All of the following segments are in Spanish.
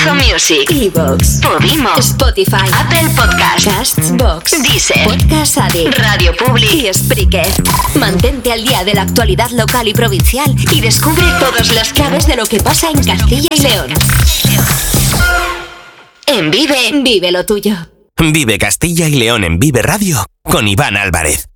Amazon Music, iVoox, Podimo, Spotify, Apple Podcasts, Castbox, Deezer, Podcast Addict, Radio Public y Spreaker. Mantente al día de la actualidad local y provincial y descubre todas las claves de lo que pasa en Castilla y León. En Vive lo tuyo. Vive Castilla y León en Vive Radio con Iván Álvarez.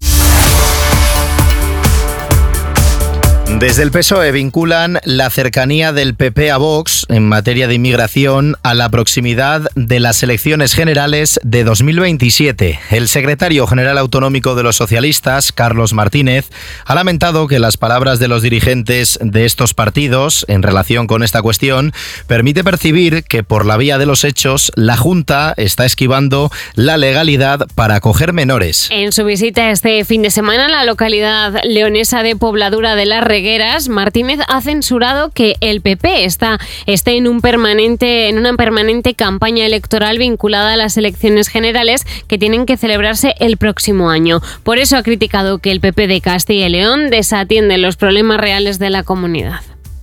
Desde el PSOE vinculan la cercanía del PP a Vox en materia de inmigración a la proximidad de las elecciones generales de 2027. El secretario general autonómico de los socialistas, Carlos Martínez, ha lamentado que las palabras de los dirigentes de estos partidos en relación con esta cuestión permite percibir que por la vía de los hechos la Junta está esquivando la legalidad para acoger menores. En su visita este fin de semana a la localidad leonesa de Pobladura de las Regueras, Martínez ha censurado que el PP esté en una permanente campaña electoral vinculada a las elecciones generales que tienen que celebrarse el próximo año. Por eso ha criticado que el PP de Castilla y León desatiende los problemas reales de la comunidad.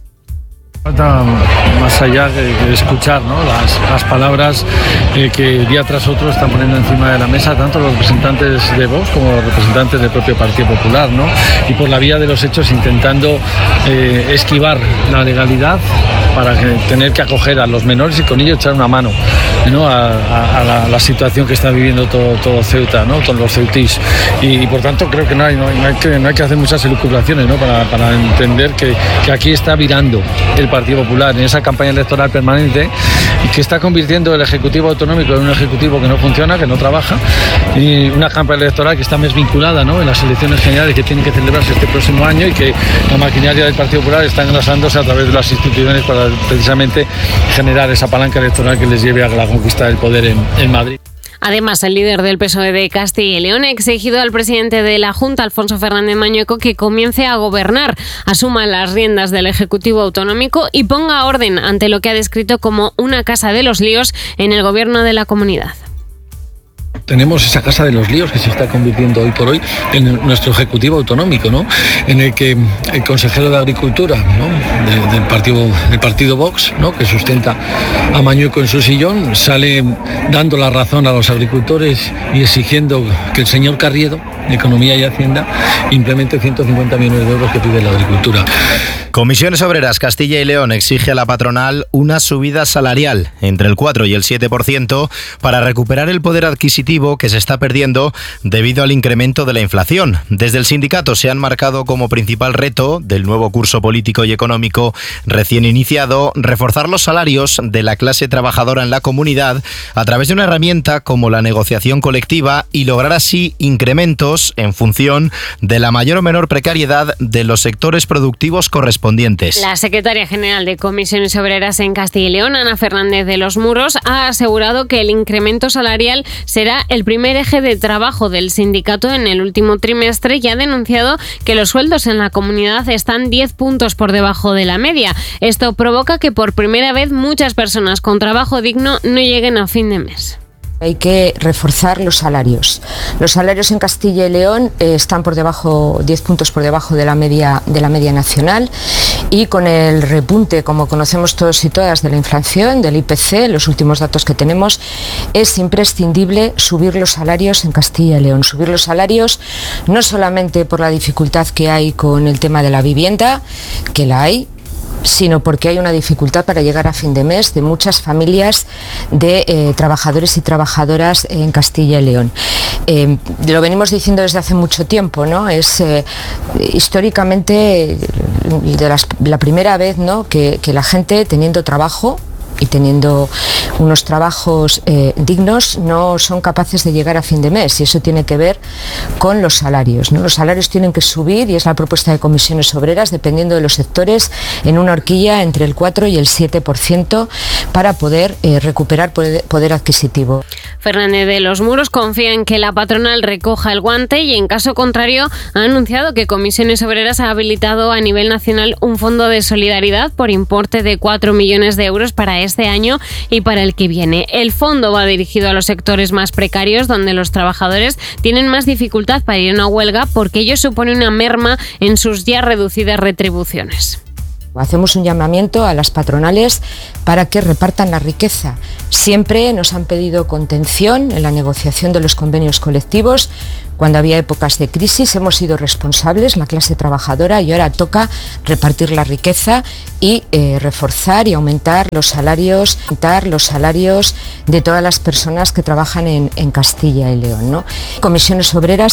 Falta más allá de escuchar, ¿no?, las palabras que día tras otro están poniendo encima de la mesa tanto los representantes de Vox como los representantes del propio Partido Popular, ¿no? Y por la vía de los hechos intentando esquivar la legalidad para tener que acoger a los menores y con ello echar una mano, ¿no?, a la situación que está viviendo todo Ceuta, ¿no?, todos los ceutís. Y por tanto creo que no hay que hacer muchas elucubraciones, ¿no?, para entender que aquí está virando el Partido Popular en esa campaña electoral permanente y que está convirtiendo el Ejecutivo Autonómico en un Ejecutivo que no funciona, que no trabaja, y una campaña electoral que está más vinculada, ¿no?, en las elecciones generales que tienen que celebrarse este próximo año y que la maquinaria del Partido Popular está engrasándose a través de las instituciones para precisamente generar esa palanca electoral que les lleve a la conquista del poder en Madrid. Además, el líder del PSOE de Castilla y León ha exigido al presidente de la Junta, Alfonso Fernández Mañueco, que comience a gobernar, asuma las riendas del Ejecutivo Autonómico y ponga orden ante lo que ha descrito como una casa de los líos en el gobierno de la comunidad. Tenemos esa casa de los líos que se está convirtiendo hoy por hoy en nuestro Ejecutivo Autonómico, ¿no?, en el que el consejero de Agricultura, ¿no?, del partido Vox, ¿no?, que sustenta a Mañueco en su sillón, sale dando la razón a los agricultores y exigiendo que el señor Carriedo, de Economía y Hacienda, implemente 150 millones de euros que pide la agricultura. Comisiones Obreras Castilla y León exige a la patronal una subida salarial entre el 4 y el 7% para recuperar el poder adquisitivo que se está perdiendo debido al incremento de la inflación. Desde el sindicato se han marcado como principal reto del nuevo curso político y económico recién iniciado reforzar los salarios de la clase trabajadora en la comunidad a través de una herramienta como la negociación colectiva y lograr así incrementos en función de la mayor o menor precariedad de los sectores productivos correspondientes. La secretaria general de Comisiones Obreras en Castilla y León, Ana Fernández de los Muros, ha asegurado que el incremento salarial será el primer eje de trabajo del sindicato en el último trimestre y ha denunciado que los sueldos en la comunidad están 10 puntos por debajo de la media. Esto provoca que por primera vez muchas personas con trabajo digno no lleguen a fin de mes. Hay que reforzar los salarios. Los salarios en Castilla y León están 10 puntos por debajo de la media nacional, y con el repunte, como conocemos todos y todas, de la inflación, del IPC, los últimos datos que tenemos, es imprescindible subir los salarios en Castilla y León. Subir los salarios no solamente por la dificultad que hay con el tema de la vivienda, que la hay, sino porque hay una dificultad para llegar a fin de mes de muchas familias de trabajadores y trabajadoras en Castilla y León. Lo venimos diciendo desde hace mucho tiempo, ¿no? Es históricamente la primera vez, ¿no?, que la gente teniendo trabajo y teniendo unos trabajos dignos no son capaces de llegar a fin de mes, y eso tiene que ver con los salarios, ¿no? Los salarios tienen que subir, y es la propuesta de Comisiones Obreras, dependiendo de los sectores, en una horquilla entre el 4 y el 7% para poder recuperar poder adquisitivo. Fernández de los Muros confía en que la patronal recoja el guante y, en caso contrario, ha anunciado que Comisiones Obreras ha habilitado a nivel nacional un fondo de solidaridad por importe de 4 millones de euros para este año y para el que viene. El fondo va dirigido a los sectores más precarios, donde los trabajadores tienen más dificultad para ir a una huelga porque ello supone una merma en sus ya reducidas retribuciones. Hacemos un llamamiento a las patronales para que repartan la riqueza. Siempre nos han pedido contención en la negociación de los convenios colectivos. Cuando había épocas de crisis hemos sido responsables, la clase trabajadora, y ahora toca repartir la riqueza y reforzar y aumentar los salarios de todas las personas que trabajan en Castilla y León, ¿no? Comisiones Obreras